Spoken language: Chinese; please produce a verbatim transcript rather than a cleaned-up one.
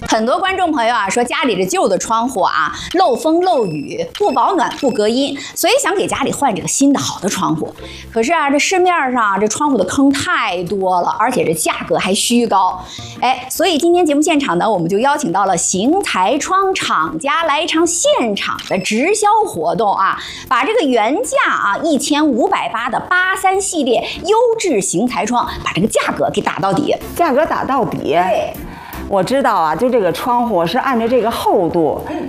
很多观众朋友啊说家里这旧的窗户啊漏风漏雨，不保暖不隔音，所以想给家里换这个新的好的窗户。可是啊，这市面上这窗户的坑太多了，而且这价格还虚高。哎，所以今天节目现场呢，我们就邀请到了邢台窗厂家来一场现场的直销活动啊，把这个原价啊一千五百八的八三系列优质邢台窗，把这个价格给打到底， 价格打到底。 对。 我知道啊，就这个窗户是按照这个厚度，